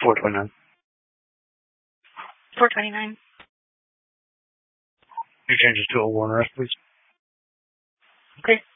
429. 429. You change it to a warrant arrest, please. Okay.